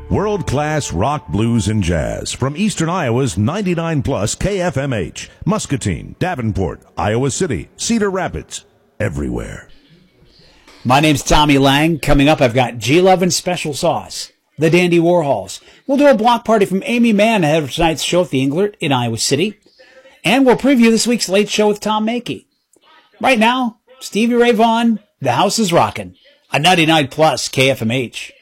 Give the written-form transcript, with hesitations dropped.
World-class rock, blues, and jazz from Eastern Iowa's 99 plus KFMH, Muscatine, Davenport, Iowa City, Cedar Rapids, everywhere. My name's Tommy Lang. Coming up, I've got G-Love and Special Sauce, the Dandy Warhols. We'll do a block party from Amy Mann ahead of tonight's show at the Englert in Iowa City. And we'll preview this week's Late Show with Tom Mackey. Right now, Stevie Ray Vaughan, The House is Rockin' on 99 plus KFMH.